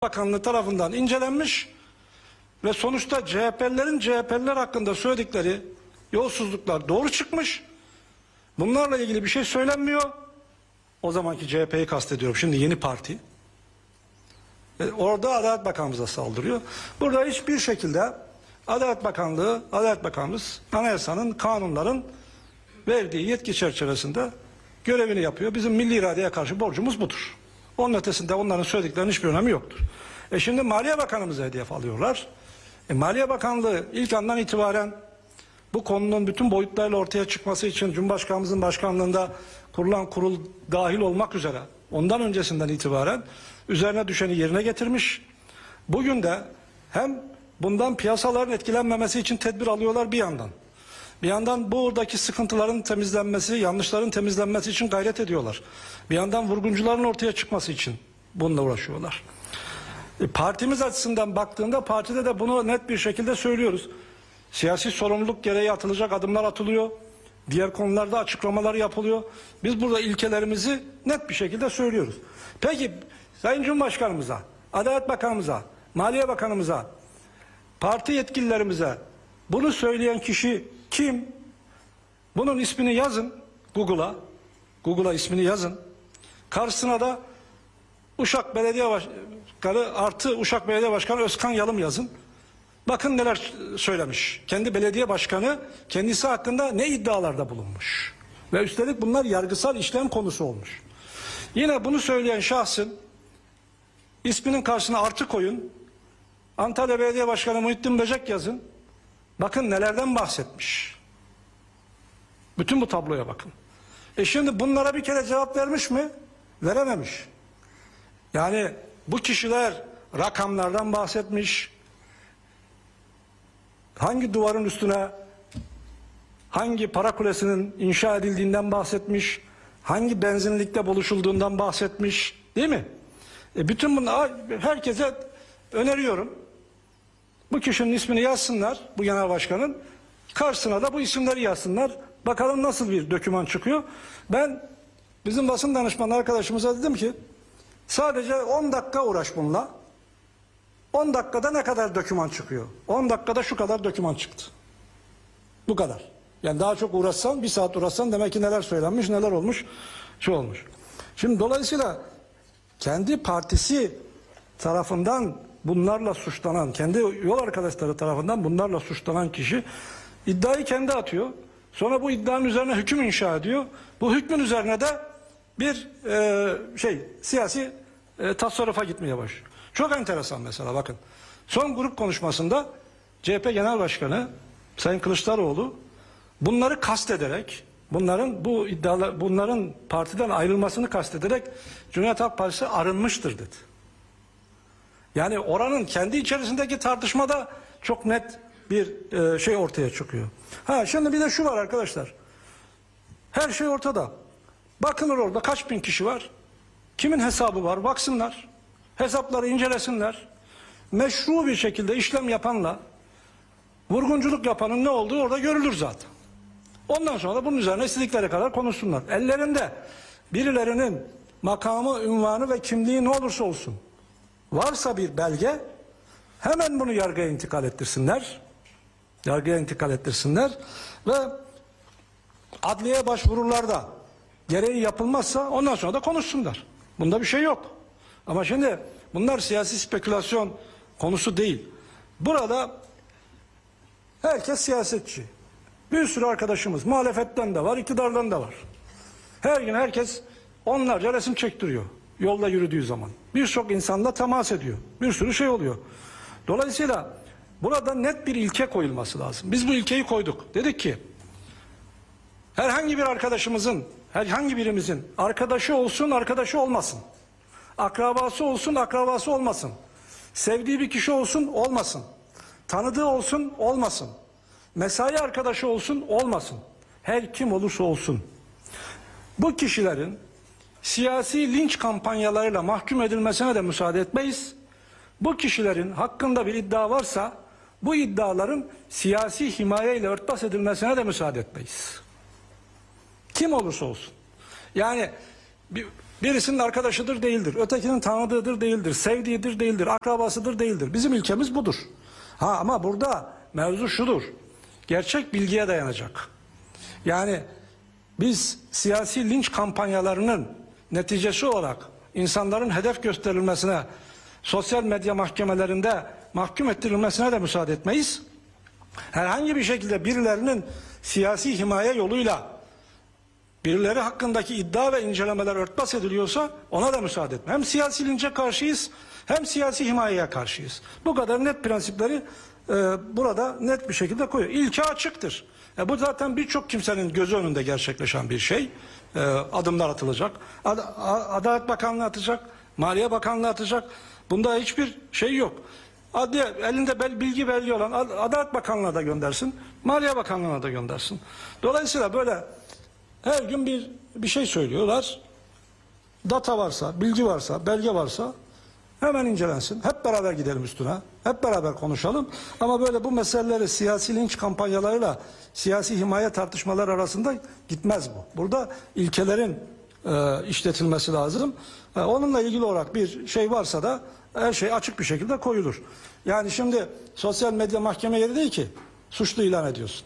Bakanlığı tarafından incelenmiş ve sonuçta CHP'liler hakkında söyledikleri yolsuzluklar doğru çıkmış. Bunlarla ilgili bir şey söylenmiyor. O zamanki CHP'yi kastediyorum. Şimdi yeni parti. Orada Adalet Bakanımıza saldırıyor. Burada hiçbir şekilde Adalet Bakanımız anayasanın, kanunların verdiği yetki çerçevesinde görevini yapıyor. Bizim milli iradeye karşı borcumuz budur. Onun ötesinde onların söylediklerinin hiçbir önemi yoktur. Şimdi Maliye Bakanımıza hedef alıyorlar. Maliye Bakanlığı ilk andan itibaren bu konunun bütün boyutlarıyla ortaya çıkması için Cumhurbaşkanımızın başkanlığında kurulan kurul dahil olmak üzere ondan öncesinden itibaren üzerine düşeni yerine getirmiş. Bugün de hem bundan piyasaların etkilenmemesi için tedbir alıyorlar bir yandan. Bir yandan buradaki sıkıntıların temizlenmesi, yanlışların temizlenmesi için gayret ediyorlar. Bir yandan vurguncuların ortaya çıkması için bununla uğraşıyorlar. Partimiz açısından baktığında partide de bunu net bir şekilde söylüyoruz. Siyasi sorumluluk gereği atılacak adımlar atılıyor. Diğer konularda açıklamalar yapılıyor. Biz burada ilkelerimizi net bir şekilde söylüyoruz. Peki Sayın Cumhurbaşkanımıza, Adalet Bakanımıza, Maliye Bakanımıza, parti yetkililerimize bunu söyleyen kişi kim? Bunun ismini yazın Google'a. Google'a ismini yazın. Karşısına da Uşak Belediye Başkanı artı Uşak Belediye Başkanı Özkan Yalım yazın. Bakın neler söylemiş. Kendi belediye başkanı kendisi hakkında ne iddialarda bulunmuş. Ve üstelik bunlar yargısal işlem konusu olmuş. Yine bunu söyleyen şahsın isminin karşısına artı koyun. Antalya Belediye Başkanı Muhittin Böcek yazın. Bakın nelerden bahsetmiş. Bütün bu tabloya bakın. Şimdi bunlara bir kere cevap vermiş mi? Verememiş. Yani bu kişiler rakamlardan bahsetmiş. Hangi duvarın üstüne hangi para kulesinin inşa edildiğinden bahsetmiş. Hangi benzinlikte buluşulduğundan bahsetmiş. Değil mi? Bütün bunlar herkese öneriyorum. Bu kişinin ismini yazsınlar, bu genel başkanın. Karşısına da bu isimleri yazsınlar. Bakalım nasıl bir doküman çıkıyor. Ben bizim basın danışmanı arkadaşımıza dedim ki sadece 10 dakika uğraş bununla. 10 dakikada ne kadar doküman çıkıyor? 10 dakikada şu kadar doküman çıktı. Bu kadar. Yani daha çok uğraşsan, bir saat uğraşsan demek ki neler söylenmiş, neler olmuş, şu olmuş. Şimdi dolayısıyla kendi partisi tarafından bunlarla suçlanan, kendi yol arkadaşları tarafından bunlarla suçlanan kişi iddiayı kendi atıyor. Sonra bu iddianın üzerine hüküm inşa ediyor. Bu hükmün üzerine de bir siyasi tasarrufa gitmeye başlıyor. Çok enteresan mesela bakın. Son grup konuşmasında CHP Genel Başkanı Sayın Kılıçdaroğlu bunları kastederek, bunların partiden ayrılmasını kastederek Cumhuriyet Halk Partisi arınmıştır dedi. Yani oranın kendi içerisindeki tartışmada çok net bir şey ortaya çıkıyor. Şimdi bir de şu var arkadaşlar. Her şey ortada. Bakılır orada kaç bin kişi var? Kimin hesabı var? Baksınlar. Hesapları incelesinler. Meşru bir şekilde işlem yapanla vurgunculuk yapanın ne olduğu orada görülür zaten. Ondan sonra da bunun üzerine istedikleri kadar konuşsunlar. Ellerinde birilerinin makamı, ünvanı ve kimliği ne olursa olsun varsa bir belge hemen bunu yargıya intikal ettirsinler. Yargıya intikal ettirsinler ve adliyeye başvurularda gereği yapılmazsa ondan sonra da konuşsunlar. Bunda bir şey yok. Ama şimdi bunlar siyasi spekülasyon konusu değil. Burada herkes siyasetçi. Bir sürü arkadaşımız muhalefetten de var, iktidardan da var. Her gün herkes onlarca resim çektiriyor yolda yürüdüğü zaman. Birçok insanla temas ediyor. Bir sürü şey oluyor. Dolayısıyla burada net bir ilke koyulması lazım. Biz bu ilkeyi koyduk. Dedik ki herhangi bir arkadaşımızın, herhangi birimizin arkadaşı olsun, arkadaşı olmasın. Akrabası olsun, akrabası olmasın. Sevdiği bir kişi olsun, olmasın. Tanıdığı olsun, olmasın. Mesai arkadaşı olsun, olmasın. Her kim olursa olsun. Bu kişilerin siyasi linç kampanyalarıyla mahkum edilmesine de müsaade etmeyiz. Bu kişilerin hakkında bir iddia varsa bu iddiaların siyasi himayeyle örtbas edilmesine de müsaade etmeyiz. Kim olursa olsun. Yani birisinin arkadaşıdır değildir, ötekinin tanıdığıdır değildir, sevdiğidir değildir, akrabasıdır değildir. Bizim ilkemiz budur. Ama burada mevzu şudur, gerçek bilgiye dayanacak. Yani biz siyasi linç kampanyalarının neticesi olarak insanların hedef gösterilmesine, sosyal medya mahkemelerinde mahkum ettirilmesine de müsaade etmeyiz. Herhangi bir şekilde birilerinin siyasi himaye yoluyla birileri hakkındaki iddia ve incelemeler örtbas ediliyorsa ona da müsaade etme. Hem siyasi linçe karşıyız hem siyasi himayeye karşıyız. Bu kadar net prensipleri burada net bir şekilde koyuyor. İlke açıktır. Bu zaten birçok kimsenin gözü önünde gerçekleşen bir şey. Adımlar atılacak. Adalet Bakanlığı atacak. Maliye Bakanlığı atacak. Bunda hiçbir şey yok. Adliye elinde bilgi belge olan Adalet Bakanlığı'na da göndersin. Maliye Bakanlığı'na da göndersin. Dolayısıyla böyle her gün bir şey söylüyorlar. Data varsa, bilgi varsa, belge varsa hemen incelensin. Hep beraber gidelim üstüne. Hep beraber konuşalım. Ama böyle bu meseleleri siyasi linç kampanyalarıyla siyasi himaye tartışmaları arasında gitmez bu. Burada ilkelerin işletilmesi lazım. Onunla ilgili olarak bir şey varsa da her şey açık bir şekilde koyulur. Yani şimdi sosyal medya mahkeme yeri değil ki suçlu ilan ediyorsun.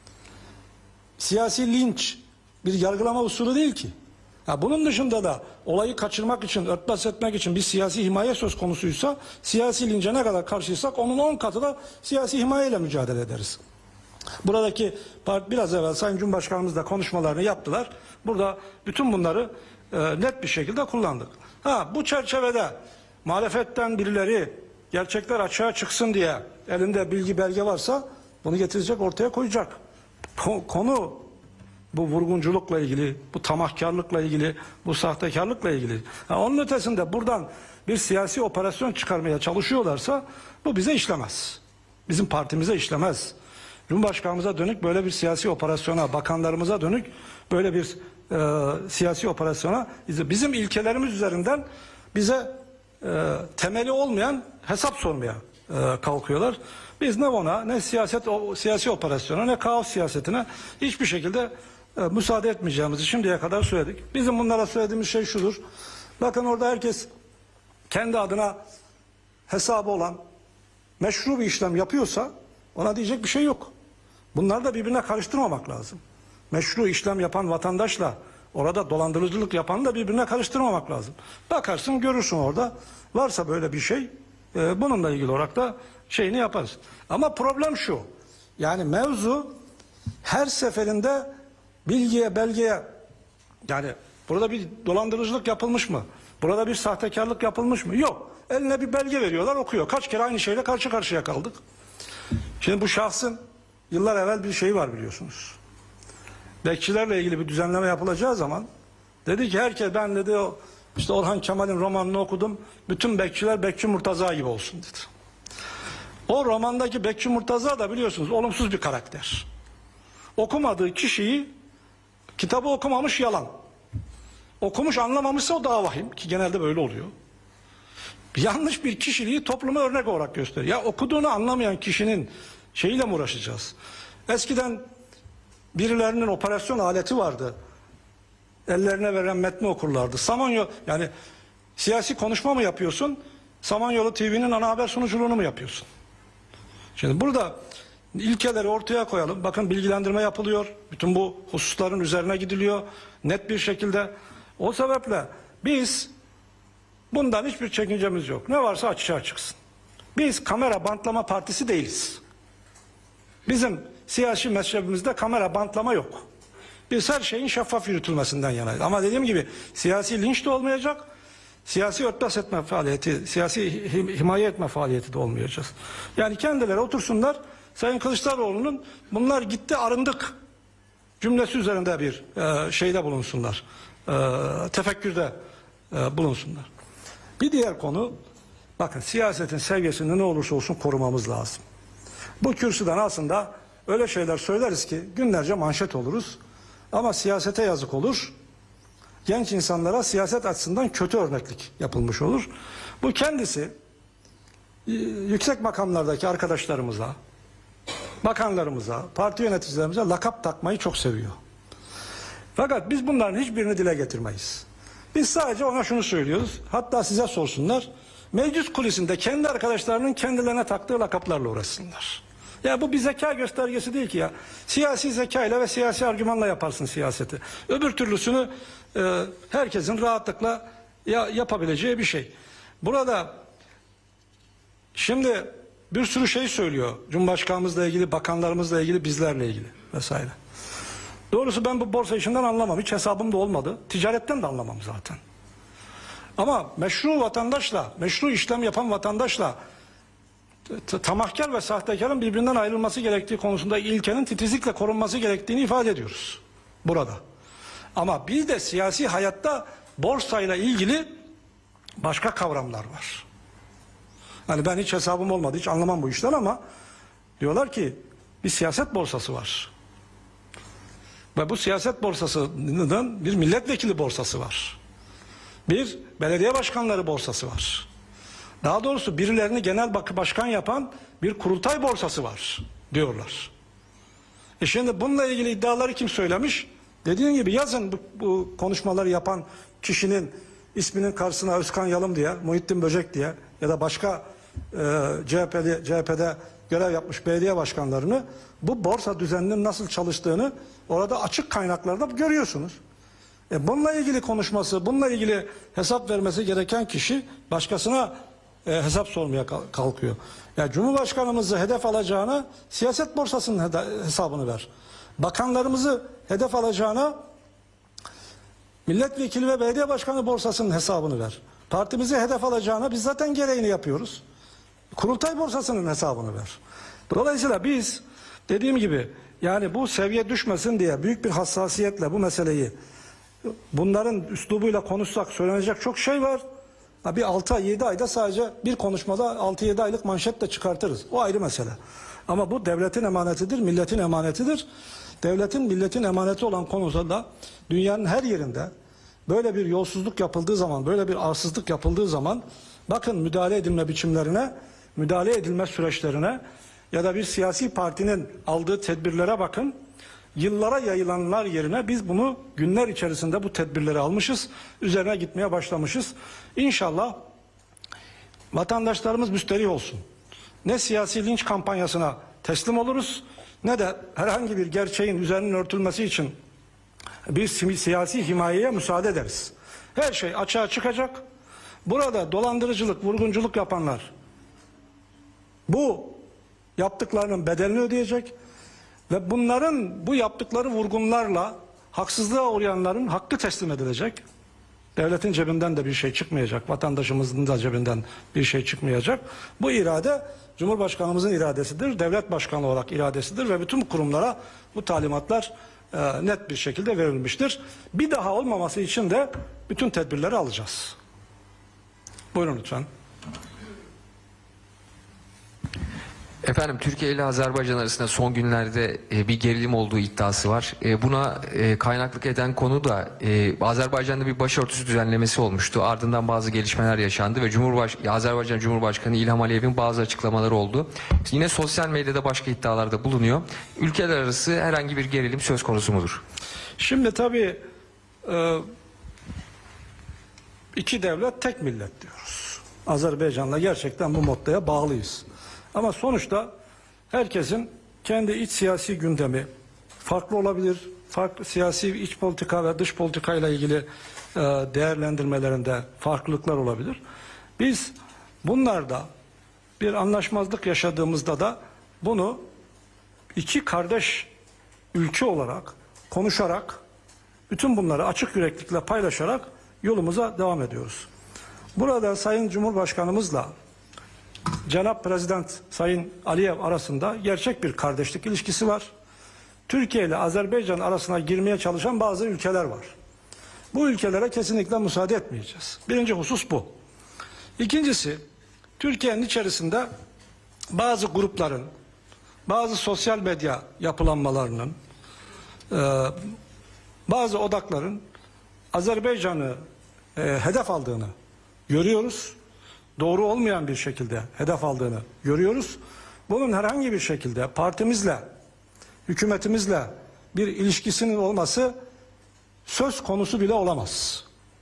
Siyasi linç bir yargılama usulü değil ki. Bunun dışında da olayı kaçırmak için, örtbas etmek için bir siyasi himaye söz konusuysa siyasi lince ne kadar karşıysak onun 10 katı da siyasi himayeyle mücadele ederiz. Buradaki biraz evvel Sayın Cumhurbaşkanımız da konuşmalarını yaptılar. Burada bütün bunları net bir şekilde kullandık. Bu çerçevede muhalefetten birileri gerçekler açığa çıksın diye elinde bilgi belge varsa bunu getirecek, ortaya koyacak. Konu bu vurgunculukla ilgili, bu tamahkarlıkla ilgili, bu sahtekarlıkla ilgili. Onun ötesinde buradan bir siyasi operasyon çıkarmaya çalışıyorlarsa bu bize işlemez. Bizim partimize işlemez. Cumhurbaşkanımıza dönük böyle bir siyasi operasyona, bakanlarımıza dönük böyle bir siyasi operasyona bizim ilkelerimiz üzerinden bize temeli olmayan hesap sormaya kalkıyorlar. Biz ne ona, ne siyasi operasyona, ne kaos siyasetine hiçbir şekilde müsaade etmeyeceğimizi şimdiye kadar söyledik. Bizim bunlara söylediğimiz şey şudur. Bakın orada herkes kendi adına hesabı olan meşru bir işlem yapıyorsa ona diyecek bir şey yok. Bunları da birbirine karıştırmamak lazım. Meşru işlem yapan vatandaşla orada dolandırıcılık yapanı da birbirine karıştırmamak lazım. Bakarsın, görürsün orada. Varsa böyle bir şey bununla ilgili olarak da şeyini yaparız. Ama problem şu. Yani mevzu her seferinde bilgiye, belgeye, yani burada bir dolandırıcılık yapılmış mı? Burada bir sahtekarlık yapılmış mı? Yok. Eline bir belge veriyorlar, okuyor. Kaç kere aynı şeyle karşı karşıya kaldık. Şimdi bu şahsın yıllar evvel bir şeyi var biliyorsunuz. Bekçilerle ilgili bir düzenleme yapılacağı zaman dedi ki herkes, ben dedi işte Orhan Kemal'in romanını okudum. Bütün bekçiler Bekçi Murtaza gibi olsun dedi. O romandaki Bekçi Murtaza da biliyorsunuz olumsuz bir karakter. Okumadığı kişiyi, kitabı okumamış yalan. Okumuş anlamamışsa o daha vahim, ki genelde böyle oluyor. Yanlış bir kişiliği topluma örnek olarak gösteriyor. Ya okuduğunu anlamayan kişinin şeyiyle mi uğraşacağız? Eskiden birilerinin operasyon aleti vardı. Ellerine verilen metni okurlardı. Yani siyasi konuşma mı yapıyorsun? Samanyolu TV'nin ana haber sunuculuğunu mu yapıyorsun? Şimdi burada ilkeleri ortaya koyalım. Bakın bilgilendirme yapılıyor. Bütün bu hususların üzerine gidiliyor. Net bir şekilde. O sebeple biz bundan hiçbir çekincemiz yok. Ne varsa açığa çıksın. Biz kamera bantlama partisi değiliz. Bizim siyasi mezhebimizde kamera bantlama yok. Biz her şeyin şeffaf yürütülmesinden yanayız. Ama dediğim gibi siyasi linç de olmayacak. Siyasi örtbas etme faaliyeti, siyasi himaye etme faaliyeti de olmayacağız. Yani kendileri otursunlar, Sayın Kılıçdaroğlu'nun bunlar gitti arındık cümlesi üzerinde bir şeyde bulunsunlar. Tefekkürde bulunsunlar. Bir diğer konu, bakın siyasetin seviyesini ne olursa olsun korumamız lazım. Bu kürsüden aslında öyle şeyler söyleriz ki günlerce manşet oluruz. Ama siyasete yazık olur. Genç insanlara siyaset açısından kötü örneklik yapılmış olur. Bu kendisi yüksek makamlardaki arkadaşlarımıza, bakanlarımıza, parti yöneticilerimize lakap takmayı çok seviyor. Fakat biz bunların hiçbirini dile getirmeyiz. Biz sadece ona şunu söylüyoruz. Hatta size sorsunlar. Meclis kulisinde kendi arkadaşlarının kendilerine taktığı lakaplarla uğraşsınlar. Ya bu bir zeka göstergesi değil ki ya. Siyasi zekayla ve siyasi argümanla yaparsın siyaseti. Öbür türlüsünü herkesin rahatlıkla yapabileceği bir şey. Burada şimdi bir sürü şey söylüyor. Cumhurbaşkanımızla ilgili, bakanlarımızla ilgili, bizlerle ilgili vesaire. Doğrusu ben bu borsa işinden anlamam. Hiç hesabım da olmadı. Ticaretten de anlamam zaten. Ama meşru vatandaşla, meşru işlem yapan vatandaşla tamahkar ve sahtekarın birbirinden ayrılması gerektiği konusunda ilkenin titizlikle korunması gerektiğini ifade ediyoruz burada. Ama bir de siyasi hayatta borsayla ilgili başka kavramlar var. Yani ben hiç hesabım olmadı, hiç anlamam bu işten ama diyorlar ki bir siyaset borsası var. Ve bu siyaset borsasının bir milletvekili borsası var. Bir belediye başkanları borsası var. Daha doğrusu birilerini genel başkan yapan bir kurultay borsası var diyorlar. Şimdi bununla ilgili iddiaları kim söylemiş? Dediğim gibi yazın bu konuşmaları yapan kişinin isminin karşısına Özkan Yalım diye, Muhittin Böcek diye ya da başka CHP'de görev yapmış belediye başkanlarını, bu borsa düzeninin nasıl çalıştığını orada açık kaynaklarda görüyorsunuz. Bununla ilgili konuşması, bununla ilgili hesap vermesi gereken kişi başkasına hesap sormaya kalkıyor. Ya Cumhurbaşkanımızı hedef alacağına siyaset borsasının hesabını ver. Bakanlarımızı hedef alacağına milletvekili ve belediye başkanı borsasının hesabını ver. Partimizi hedef alacağına biz zaten gereğini yapıyoruz. Kurultay borsasının hesabını ver. Dolayısıyla biz dediğim gibi yani bu seviye düşmesin diye büyük bir hassasiyetle bu meseleyi, bunların üslubuyla konuşsak söylenecek çok şey var. Bir 6 ay 7 ayda sadece bir konuşmada 6-7 aylık manşet de çıkartırız. O ayrı mesele. Ama bu devletin emanetidir, milletin emanetidir. Devletin, milletin emaneti olan konuda dünyanın her yerinde böyle bir yolsuzluk yapıldığı zaman, böyle bir arsızlık yapıldığı zaman bakın müdahale edilme biçimlerine, müdahale edilme süreçlerine ya da bir siyasi partinin aldığı tedbirlere bakın. Yıllara yayılanlar yerine biz bunu günler içerisinde bu tedbirleri almışız. Üzerine gitmeye başlamışız. İnşallah vatandaşlarımız müsterih olsun. Ne siyasi linç kampanyasına teslim oluruz ne de herhangi bir gerçeğin üzerinin örtülmesi için bir siyasi himayeye müsaade ederiz. Her şey açığa çıkacak. Burada dolandırıcılık, vurgunculuk yapanlar bu yaptıklarının bedelini ödeyecek. Ve bunların bu yaptıkları vurgunlarla haksızlığa uğrayanların hakkı teslim edilecek. Devletin cebinden de bir şey çıkmayacak. Vatandaşımızın da cebinden bir şey çıkmayacak. Bu irade Cumhurbaşkanımızın iradesidir. Devlet başkanı olarak iradesidir ve bütün kurumlara bu talimatlar net bir şekilde verilmiştir. Bir daha olmaması için de bütün tedbirleri alacağız. Buyurun lütfen. Efendim, Türkiye ile Azerbaycan arasında son günlerde bir gerilim olduğu iddiası var. Buna kaynaklık eden konu da Azerbaycan'da bir başörtüsü düzenlemesi olmuştu. Ardından bazı gelişmeler yaşandı ve Azerbaycan Cumhurbaşkanı İlham Aliyev'in bazı açıklamaları oldu. Yine sosyal medyada başka iddialarda bulunuyor. Ülkeler arası herhangi bir gerilim söz konusu mudur? Şimdi tabii iki devlet tek millet diyoruz. Azerbaycan'la gerçekten bu mottoya bağlıyız. Ama sonuçta herkesin kendi iç siyasi gündemi farklı olabilir. Farklı siyasi iç politika ve dış politika ile ilgili değerlendirmelerinde farklılıklar olabilir. Biz bunlarda bir anlaşmazlık yaşadığımızda da bunu iki kardeş ülke olarak konuşarak, bütün bunları açık yüreklilikle paylaşarak yolumuza devam ediyoruz. Burada Sayın Cumhurbaşkanımızla Cenab-ı Prezident Sayın Aliyev arasında gerçek bir kardeşlik ilişkisi var. Türkiye ile Azerbaycan arasına girmeye çalışan bazı ülkeler var. Bu ülkelere kesinlikle müsaade etmeyeceğiz. Birinci husus bu. İkincisi, Türkiye'nin içerisinde bazı grupların, bazı sosyal medya yapılanmalarının, bazı odakların Azerbaycan'ı hedef aldığını görüyoruz. Doğru olmayan bir şekilde hedef aldığını görüyoruz. Bunun herhangi bir şekilde partimizle, hükümetimizle bir ilişkisinin olması söz konusu bile olamaz.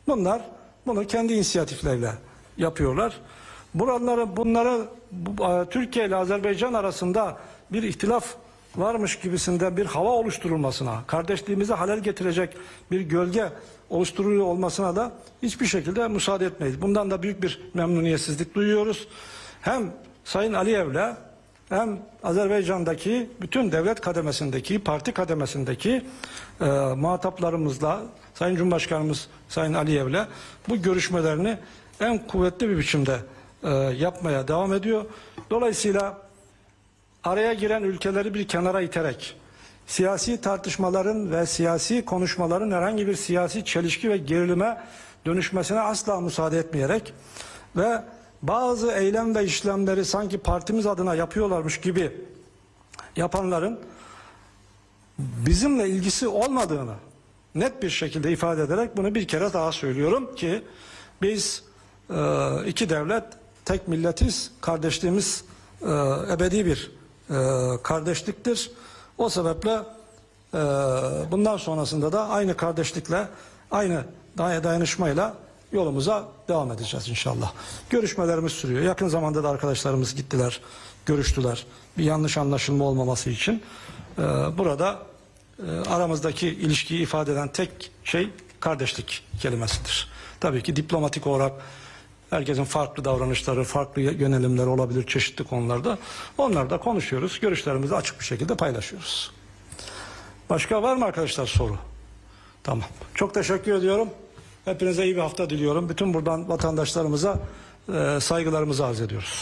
Bunlar bunu kendi inisiyatifleriyle yapıyorlar. Bunları Türkiye ile Azerbaycan arasında bir ihtilaf varmış gibisinden bir hava oluşturulmasına, kardeşliğimize halel getirecek bir gölge oluşturuluyor olmasına da hiçbir şekilde müsaade etmeyiz. Bundan da büyük bir memnuniyetsizlik duyuyoruz. Hem Sayın Aliyev'le hem Azerbaycan'daki bütün devlet kademesindeki, parti kademesindeki muhataplarımızla, Sayın Cumhurbaşkanımız Sayın Aliyev'le bu görüşmelerini en kuvvetli bir biçimde yapmaya devam ediyor. Dolayısıyla araya giren ülkeleri bir kenara iterek, siyasi tartışmaların ve siyasi konuşmaların herhangi bir siyasi çelişki ve gerilime dönüşmesine asla müsaade etmeyerek ve bazı eylem ve işlemleri sanki partimiz adına yapıyorlarmış gibi yapanların bizimle ilgisi olmadığını net bir şekilde ifade ederek bunu bir kere daha söylüyorum ki biz iki devlet, tek milletiz, kardeşliğimiz ebedi bir kardeşliktir. O sebeple bundan sonrasında da aynı kardeşlikle, aynı dayanışmayla yolumuza devam edeceğiz inşallah. Görüşmelerimiz sürüyor. Yakın zamanda da arkadaşlarımız gittiler, görüştüler. Bir yanlış anlaşılma olmaması için. Burada aramızdaki ilişkiyi ifade eden tek şey kardeşlik kelimesidir. Tabii ki diplomatik olarak herkesin farklı davranışları, farklı yönelimleri olabilir çeşitli konularda. Onları da konuşuyoruz. Görüşlerimizi açık bir şekilde paylaşıyoruz. Başka var mı arkadaşlar soru? Tamam. Çok teşekkür ediyorum. Hepinize iyi bir hafta diliyorum. Bütün buradan vatandaşlarımıza saygılarımızı arz ediyoruz.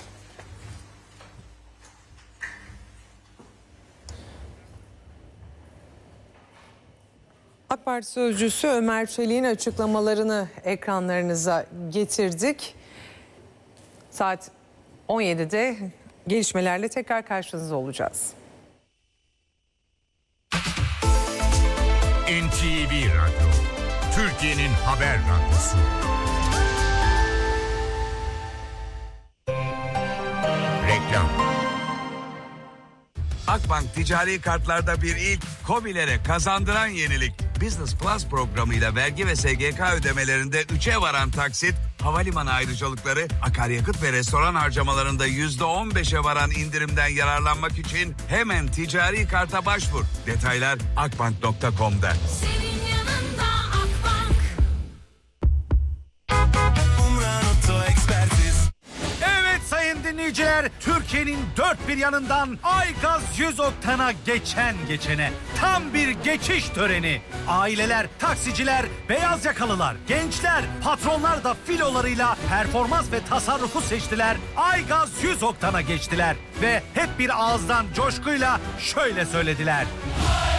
AK Parti sözcüsü Ömer Çelik'in açıklamalarını ekranlarınıza getirdik. Saat 17'de gelişmelerle tekrar karşınızda olacağız. NTV Radyo, Türkiye'nin haber radyosu. Reklam. Akbank ticari kartlarda bir ilk, KOBİ'lere kazandıran yenilik. Business Plus programıyla vergi ve SGK ödemelerinde 3'e varan taksit, havalimanı ayrıcalıkları, akaryakıt ve restoran harcamalarında %15'e varan indirimden yararlanmak için hemen ticari karta başvur. Detaylar akbank.com'da. Senin yanında Akbank. Evet sayın dinleyiciler, Türkiye'nin dört bir yanından Aygaz 100 oktana geçene tam bir geçiş töreni. Aileler, taksiciler, beyaz yakalılar, gençler, patronlar da filolarıyla performans ve tasarrufu seçtiler. Aygaz 100 oktana geçtiler ve hep bir ağızdan coşkuyla şöyle söylediler.